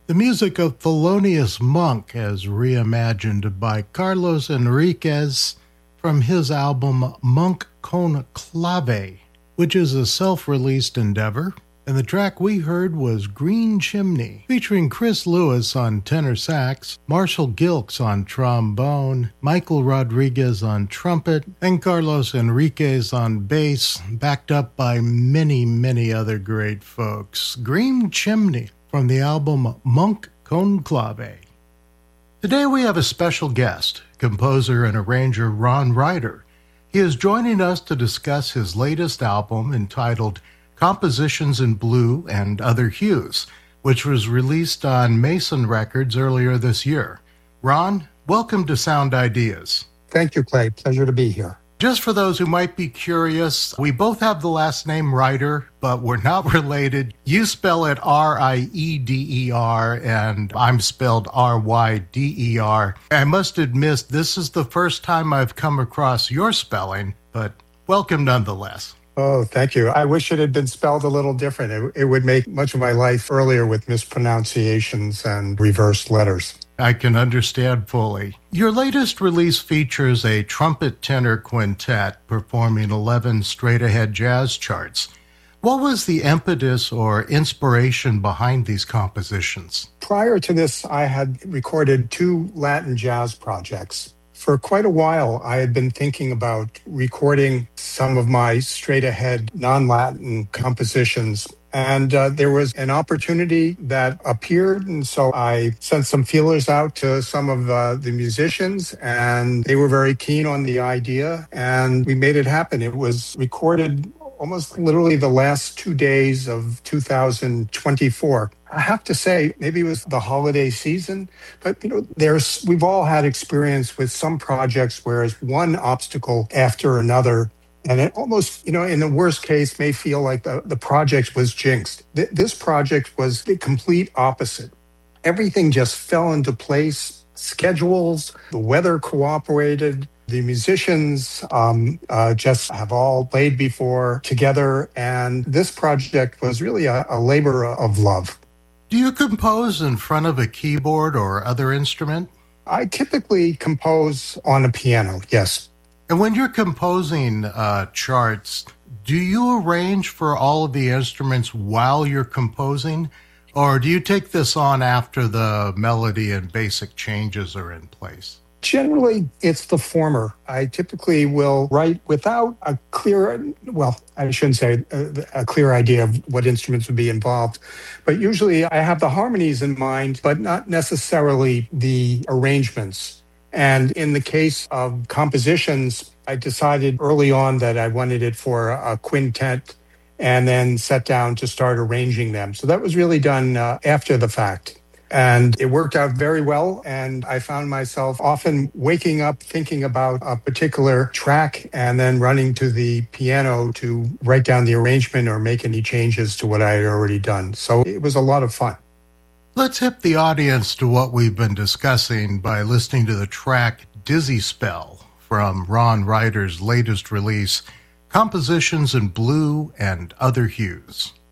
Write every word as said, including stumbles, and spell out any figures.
The music of Thelonious Monk as reimagined by Carlos Enriquez from his album Monk Conclave, which is a self-released endeavor. And the track we heard was Green Chimney, featuring Chris Lewis on tenor sax, Marshall Gilks on trombone, Michael Rodriguez on trumpet, and Carlos Enriquez on bass, backed up by many, many other great folks. Green Chimney from the album Monk Conclave. Today we have a special guest, composer and arranger Ron Ryder. He is joining us to discuss his latest album entitled Compositions in Blue and Other Hues, which was released on Mason Records earlier this year. Ron, welcome to Sound Ideas. Thank you, Clay. Pleasure to be here. Just for those who might be curious, we both have the last name Ryder, but we're not related. You spell it R I E D E R, and I'm spelled R Y D E R. I must admit, this is the first time I've come across your spelling, but welcome nonetheless. Oh, thank you. I wish it had been spelled a little different. It, it would make much of my life earlier with mispronunciations and reversed letters. I can understand fully. Your latest release features a trumpet tenor quintet performing eleven straight-ahead jazz charts. What was the impetus or inspiration behind these compositions? Prior to this, I had recorded two Latin jazz projects. For quite a while, I had been thinking about recording some of my straight-ahead non-Latin compositions. And uh, there was an opportunity that appeared, and so I sent some feelers out to some of uh, the musicians, and they were very keen on the idea, and we made it happen. It was recorded almost literally the last two days of two thousand twenty-four. I have to say, maybe it was the holiday season, but you know, there's we've all had experience with some projects where it's one obstacle after another. And it almost, you know, in the worst case, may feel like the, the project was jinxed. Th- this project was the complete opposite. Everything just fell into place. Schedules, the weather cooperated. The musicians um, uh, just have all played before together. And this project was really a, a labor of love. Do you compose in front of a keyboard or other instrument? I typically compose on a piano, yes. And when you're composing uh, charts, do you arrange for all of the instruments while you're composing? Or do you take this on after the melody and basic changes are in place? Generally, it's the former. I typically will write without a clear, well, I shouldn't say a, a clear idea of what instruments would be involved, but usually I have the harmonies in mind, but not necessarily the arrangements. And in the case of compositions, I decided early on that I wanted it for a quintet and then sat down to start arranging them. So that was really done uh, after the fact. And it worked out very well. And I found myself often waking up thinking about a particular track and then running to the piano to write down the arrangement or make any changes to what I had already done. So it was a lot of fun. Let's hip the audience to what we've been discussing by listening to the track Dizzy Spell from Ron Ryder's latest release, Compositions in Blue and Other Hues.